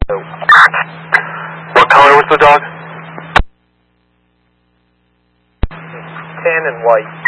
What color was the dog? Tan and white.